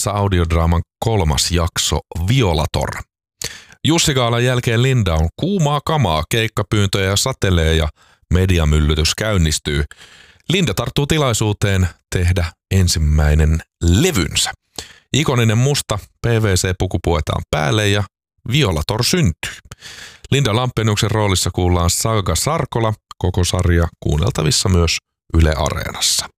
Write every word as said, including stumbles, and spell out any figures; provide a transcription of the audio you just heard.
luvassa audiodraaman kolmas jakso Violator. Jussi-gaalan jälkeen Linda on kuumaa kamaa, keikkapyyntöjä satelee ja mediamyllytys käynnistyy. Linda tarttuu tilaisuuteen tehdä ensimmäinen levynsä. Ikoninen musta P V C-puku puetaan päälle ja Violator syntyy. Linda Lampeniuksen roolissa kuullaan Saga Sarkola, koko sarja kuunneltavissa myös Yle Areenassa.